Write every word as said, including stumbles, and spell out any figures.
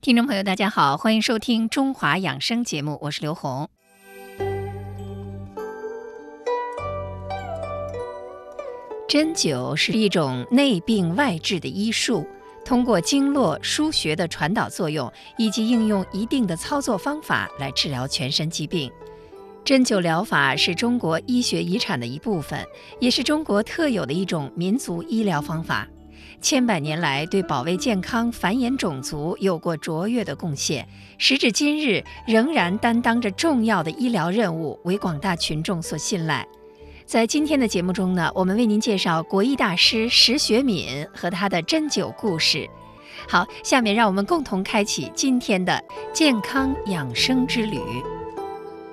听众朋友，大家好，欢迎收听中华养生节目，我是刘红。针灸是一种内病外治的医术，通过经络腧穴的传导作用，以及应用一定的操作方法来治疗全身疾病。针灸疗法是中国医学遗产的一部分，也是中国特有的一种民族医疗方法。千百年来，对保卫健康、繁衍种族有过卓越的贡献，时至今日仍然担当着重要的医疗任务，为广大群众所信赖。在今天的节目中呢，我们为您介绍国医大师石学敏和他的针灸故事。好，下面让我们共同开启今天的健康养生之旅。